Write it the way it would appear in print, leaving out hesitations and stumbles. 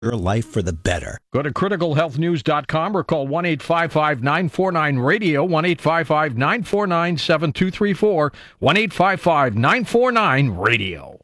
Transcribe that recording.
your life for the better. Go to criticalhealthnews.com or call 1-855-949-RADIO, 1-855-949-7234, 1-855-949-RADIO.